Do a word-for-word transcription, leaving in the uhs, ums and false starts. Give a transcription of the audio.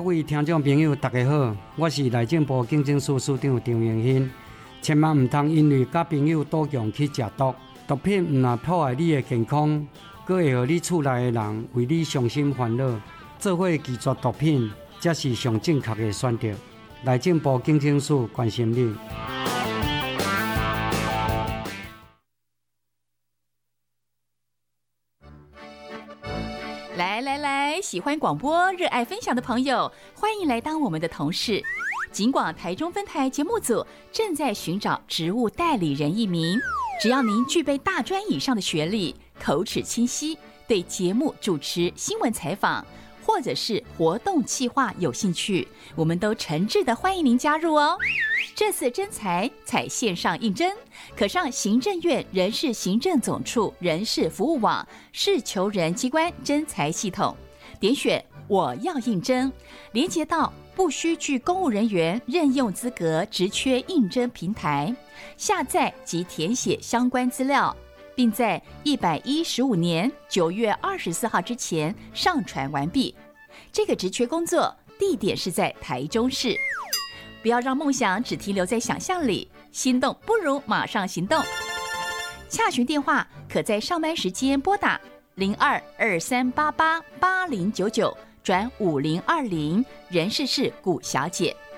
各位听众朋友大家好，我是内政部警政署署长张荣兴。千万唔通因为甲朋友赌强去食毒，毒品唔但破坏你的健康，佫会互你厝内的人为你伤心烦恼。做伙拒绝毒品，才是上正确的选择。内政部警政署关心你。 来来来，喜欢广播、热爱分享的朋友，欢迎来当我们的同事。警广台中分台节目组正在寻找职务代理人一名，只要您具备大专以上的学历，口齿清晰，对节目主持、新闻采访或者是活动企划有兴趣，我们都诚挚的欢迎您加入哦。这次征才采线上应征，可上行政院人事行政总处人事服务网事求人机关征才系统，点选我要应征，连接到不需具公务人员任用资格职缺应征平台，下载及填写相关资料，并在一百一十五年九月二十四号之前上传完毕。这个职缺工作地点是在台中市。不要让梦想只停留在想象里，心动不如马上行动。洽询电话可在上班时间拨打零二二三八八八零九九转五零二零，人事是古小姐。